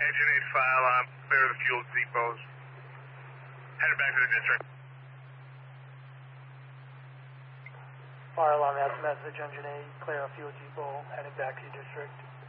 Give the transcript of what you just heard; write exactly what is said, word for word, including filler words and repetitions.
Engine eight fire alarm, clear the fuel depots. Headed back to the district. Fire alarm has a message, engine eight, clear fuel depot, heading back to your district.